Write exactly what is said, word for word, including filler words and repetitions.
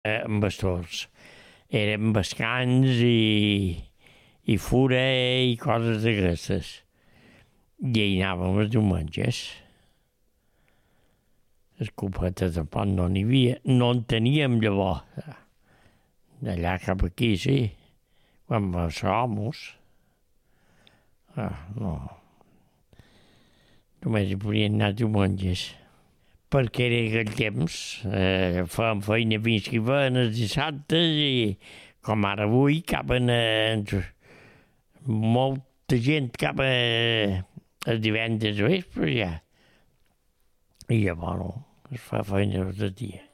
eh, amb bastons. Eren bascans i, i fura i coses d'aquestes. I hi anàvem els diumenges. Escopetes de pont no n'hi havia, no en teníem llavors. D'allà cap aquí, sí, quan va ser homes. Ah, no. Només hi podien anar diumenges. Perquè era aquell temps, eh, fèiem feina fins que feien els dissabtes i com ara avui caben eh, molta gent cap a els divendres vespre ja. I llavors es fa feina tot el dia.